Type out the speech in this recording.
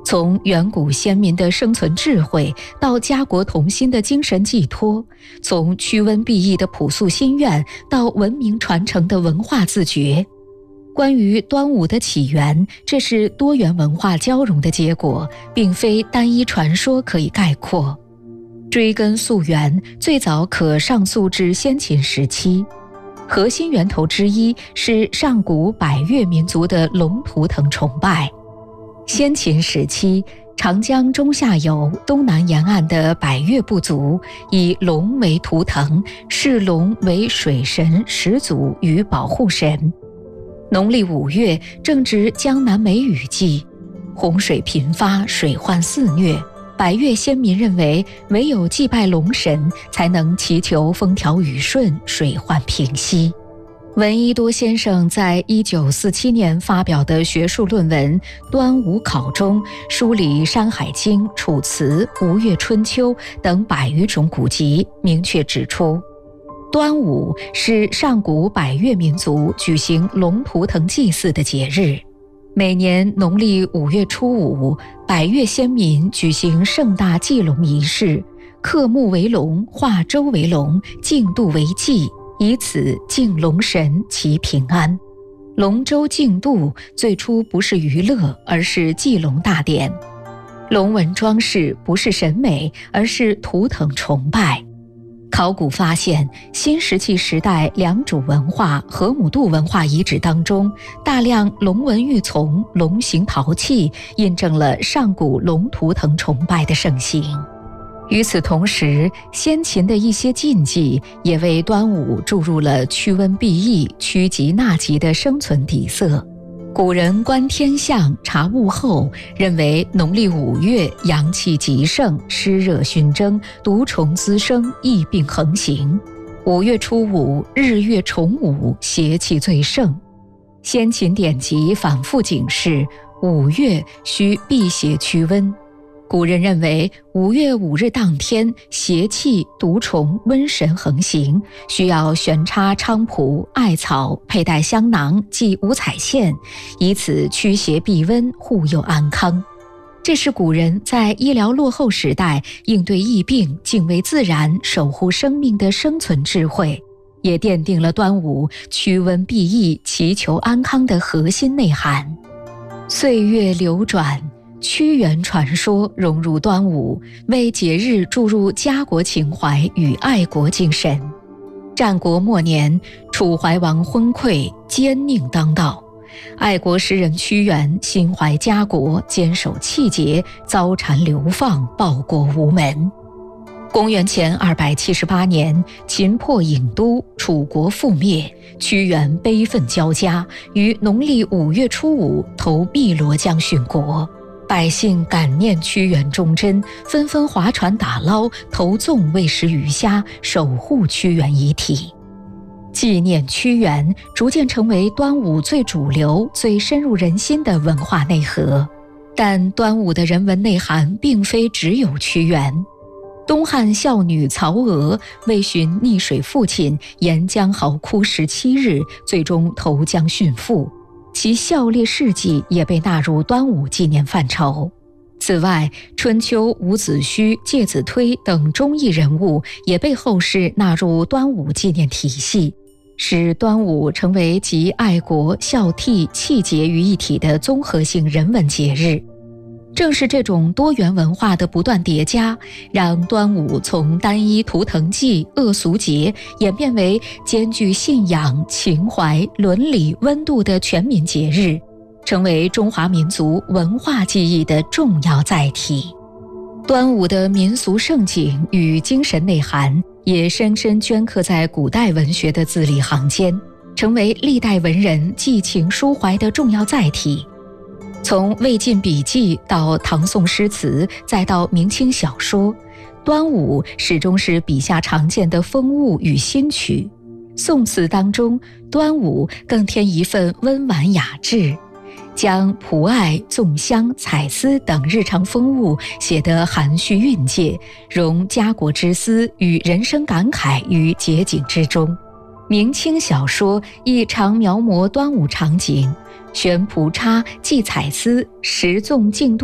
从远古先民的生存智慧到家国同心的精神寄托，从驱瘟避疫的朴素心愿到文明传承的文化自觉。关于端午的起源，这是多元文化交融的结果，并非单一传说可以概括。追根溯源，最早可上溯至先秦时期，核心源头之一是上古百越民族的龙图腾崇拜。先秦时期，长江中下游东南沿岸的百越部族以龙为图腾，视龙为水神始祖与保护神。农历5月正值江南梅雨季，洪水频发，水患肆虐。百越先民认为，唯有祭拜龙神，才能祈求风调雨顺，水患平息。闻一多先生在1947年发表的学术论文《端午考》中，梳理《山海经》《楚辞》《吴越春秋》等100余种古籍，明确指出，端午是上古百越民族举行龙图腾祭祀的节日。每年农历5月初5，百越先民举行盛大祭龙仪式，刻木为龙，画舟为龙，竞渡为祭，以此敬龙神祈平安。龙舟竞渡最初不是娱乐，而是祭龙大典。龙纹装饰不是审美，而是图腾崇拜。考古发现，新石器时代良渚文化、河姆渡文化遗址当中，大量龙纹玉琮、龙形陶器，印证了上古龙图腾崇拜的盛行。与此同时，先秦的一些禁忌也为端午注入了驱瘟避疫、趋吉纳吉的生存底色。古人观天象、察物候，认为农历5月阳气极盛，湿热熏蒸，毒虫滋生，疫病横行。5月初5，日月重午，邪气最盛。先秦典籍反复警示，5月需避邪驱瘟。古人认为5月5日当天，邪气、毒虫、瘟神横行，需要悬插菖蒲、艾草，佩戴香囊，系五彩线，以此驱邪避瘟，护佑安康。这是古人在医疗落后时代应对疫病、敬畏自然、守护生命的生存智慧，也奠定了端午驱瘟避疫、祈求安康的核心内涵。岁月流转，屈原传说融入端午，为节日注入家国情怀与爱国精神。战国末年，楚怀王昏聩，奸佞当道，爱国诗人屈原心怀家国，坚守气节，遭谗流放，报国无门。公元前278年，秦破郢都，楚国覆灭，屈原悲愤交加，于农历5月初5投汨罗江殉国。百姓感念屈原忠贞，纷纷划船打捞，投纵喂食鱼虾，守护屈原遗体。纪念屈原逐渐成为端午最主流、最深入人心的文化内核。但端午的人文内涵并非只有屈原。东汉孝女曹娥为寻溺水父亲，沿江嚎哭17日，最终投江殉父。其孝烈事迹也被纳入端午纪念范畴。此外，春秋伍子胥、介子推等忠义人物也被后世纳入端午纪念体系，使端午成为集爱国、孝悌、气节于一体的综合性人文节日。正是这种多元文化的不断叠加，让端午从单一图腾祭、恶俗节演变为兼具信仰、情怀、伦理、温度的全民节日，成为中华民族文化记忆的重要载体。端午的民俗盛景与精神内涵也深深镌刻在古代文学的字里行间，成为历代文人寄情抒怀的重要载体。从魏晋笔记到唐宋诗词，再到明清小说，端午始终是笔下常见的风物与新曲。宋词当中，端午更添一份温婉雅致，将蒲艾、粽香、彩丝等日常风物写得含蓄蕴藉，融家国之思与人生感慨于节景之中。明清小说亦常描摹端午场景，悬蒲插、系彩丝、食粽竞渡